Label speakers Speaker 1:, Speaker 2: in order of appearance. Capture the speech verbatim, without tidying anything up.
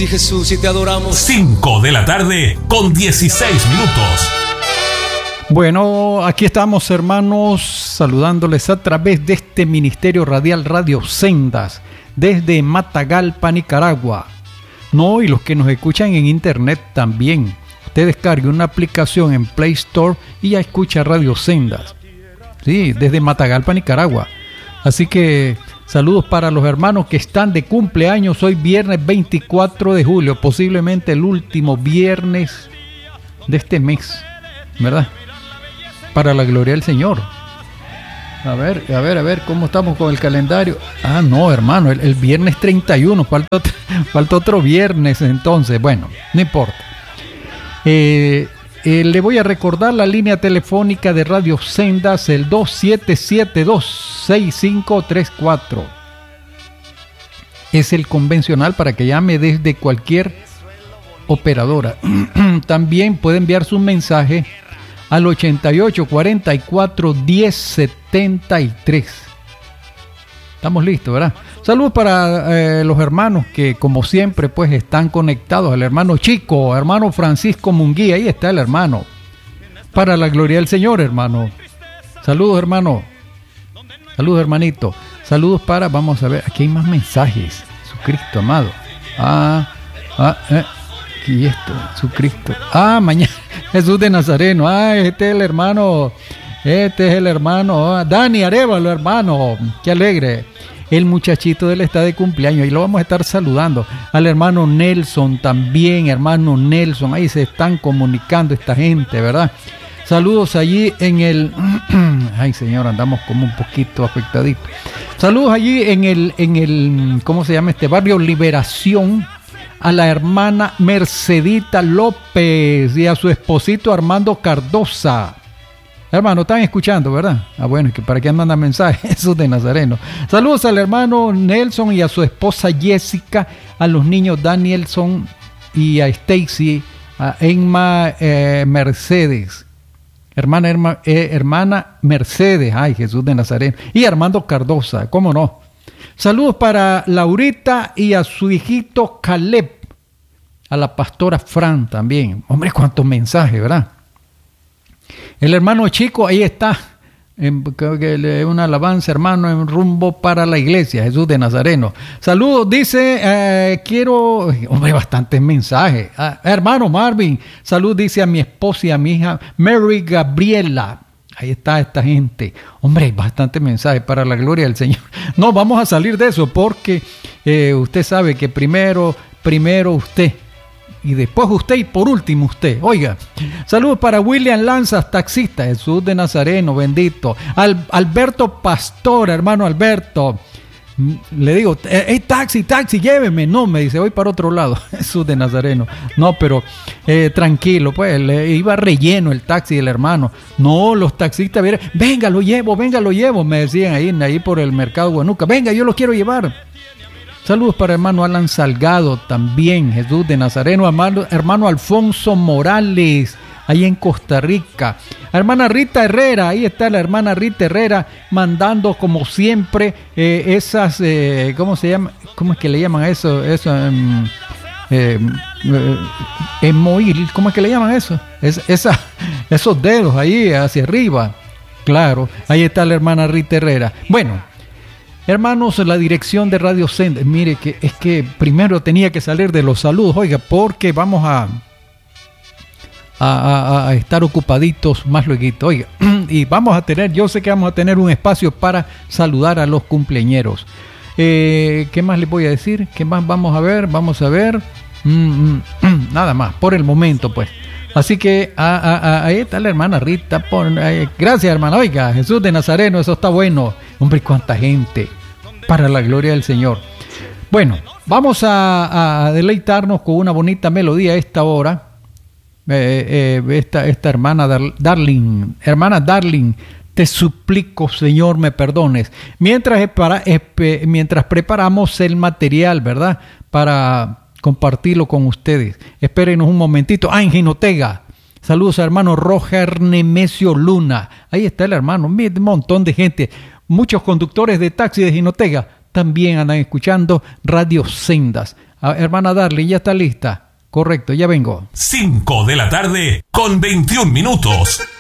Speaker 1: Sí, Jesús, y te adoramos.
Speaker 2: cinco de la tarde con dieciséis minutos.
Speaker 3: Bueno, aquí estamos, hermanos, saludándoles a través de este Ministerio Radial Radio Sendas, desde Matagalpa, Nicaragua. No, y los que nos escuchan en internet también. Usted descargue una aplicación en Play Store y ya escucha Radio Sendas. Sí, desde Matagalpa, Nicaragua. Así que saludos para los hermanos que están de cumpleaños hoy viernes veinticuatro de julio, posiblemente el último viernes de este mes, ¿verdad? Para la gloria del Señor. A ver, a ver, a ver, ¿cómo estamos con el calendario? Ah, no, hermano, el, el viernes treinta y uno, falta otro, falta otro viernes entonces. Bueno, no importa. Eh, eh, le voy a recordar la línea telefónica de Radio Sendas, el dos siete siete dos seis cinco tres cuatro. Es el convencional para que llame desde cualquier operadora. También puede enviar su mensaje al ochenta y ocho cuarenta y cuatro diez setenta y tres. Estamos listos, ¿verdad? Saludos para eh, los hermanos que, como siempre, pues están conectados. El hermano Chico, hermano Francisco Munguía, ahí está el hermano. Para la gloria del Señor, hermano. Saludos, hermano. Saludos, hermanito. Saludos para, vamos a ver, aquí hay más mensajes. Jesucristo, amado. Ah, ah, eh. Y esto, Jesucristo. Ah, mañana, Jesús de Nazareno. Ah, este es el hermano, este es el hermano, ah, Dani Arevalo, hermano. Qué alegre. El muchachito de él está de cumpleaños y lo vamos a estar saludando. Al hermano Nelson también, hermano Nelson. Ahí se están comunicando esta gente, ¿verdad? Saludos allí en el... Ay, señor, andamos como un poquito afectaditos. Saludos allí en el, en el, ¿cómo se llama este barrio? Liberación. A la hermana Mercedita López y a su esposito Armando Cardosa. Hermano, están escuchando, ¿verdad? Ah, bueno, es que para qué mandan mensajes, Jesús de Nazareno. Saludos al hermano Nelson y a su esposa Jessica, a los niños Danielson y a Stacy, a Emma eh, Mercedes. Hermana, herma, eh, hermana Mercedes, ay, Jesús de Nazareno. Y Armando Cardosa, ¿cómo no? Saludos para Laurita y a su hijito Caleb, a la pastora Fran también. Hombre, cuántos mensajes, ¿verdad? El hermano Chico, ahí está, en, creo que una alabanza, hermano, en rumbo para la iglesia, Jesús de Nazareno. Saludos, dice, eh, quiero, hombre, bastantes mensajes. Ah, hermano Marvin, salud, dice a mi esposa y a mi hija Mary Gabriela. Ahí está esta gente. Hombre, hay bastante mensaje para la gloria del Señor. No, vamos a salir de eso porque eh, usted sabe que primero, primero usted y después usted y por último usted. Oiga, saludos para William Lanzas, taxista, Jesús de Nazareno, bendito. Al, Alberto Pastor, hermano Alberto. Le digo, hey, taxi, taxi, lléveme. No, me dice, voy para otro lado. Jesús de Nazareno. No, pero eh, tranquilo, pues, le iba relleno el taxi del hermano. No, los taxistas, venga, lo llevo, venga, lo llevo, me decían ahí, ahí por el mercado Guanuca. Venga, yo lo quiero llevar. Saludos para hermano Alan Salgado también, Jesús de Nazareno. Hermano, hermano Alfonso Morales, ahí en Costa Rica. Hermana Rita Herrera, ahí está la hermana Rita Herrera mandando como siempre eh, esas, eh, ¿cómo se llama? ¿Cómo es que le llaman a eso? Eso, um, eh, eh, emoil, ¿cómo es que le llaman eso? Es, esa, esos dedos ahí hacia arriba. Claro, ahí está la hermana Rita Herrera. Bueno, hermanos, la dirección de Radio Sendas, mire que es que primero tenía que salir de los saludos, oiga, porque vamos a... A, a, a estar ocupaditos más luego, oiga, y vamos a tener, yo sé que vamos a tener un espacio para saludar a los cumpleañeros. Eh, ¿qué más les voy a decir? ¿Qué más vamos a ver? Vamos a ver, mm, mm, mm, nada más, por el momento pues. Así que a, a, a, ahí está la hermana Rita, por, eh, gracias hermana, oiga, Jesús de Nazareno, eso está bueno. Hombre, cuánta gente, para la gloria del Señor. Bueno, vamos a, a deleitarnos con una bonita melodía a esta hora. Eh, eh, esta, esta hermana Dar- Darling, hermana Darling, te suplico, Señor, me perdones. Mientras, para, espe, mientras preparamos el material, ¿verdad? Para compartirlo con ustedes. Espérenos un momentito. Ah, en Jinotega. Saludos a hermano Roger Nemesio Luna. Ahí está el hermano. Un montón de gente. Muchos conductores de taxi de Jinotega también andan escuchando Radio Sendas. Ah, hermana Darly, ya está lista. Correcto, ya vengo.
Speaker 2: cinco de la tarde con veintiún minutos.